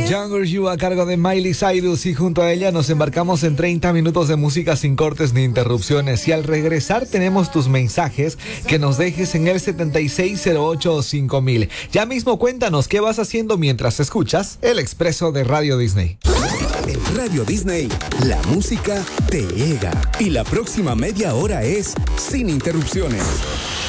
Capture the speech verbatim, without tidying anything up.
Younger You a cargo de Miley Cyrus, y junto a ella nos embarcamos en treinta minutos de música sin cortes ni interrupciones. Y al regresar tenemos tus mensajes que nos dejes en el setenta y seis cero ocho cinco mil. Ya mismo cuéntanos qué vas haciendo mientras escuchas El Expreso de Radio Disney. En Radio Disney, la música te llega y la próxima media hora es sin interrupciones.